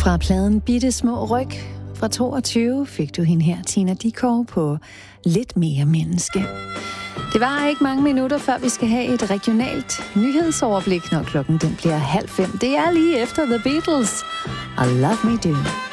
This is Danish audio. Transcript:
Fra pladen Bitte Små Ryg fra 22 fik du hende her, Tina Dickow, på Lidt mere menneske. Det var ikke mange minutter, før vi skal have et regionalt nyhedsoverblik, når klokken den bliver 4:30. Det er lige efter The Beatles. I Love Me Do.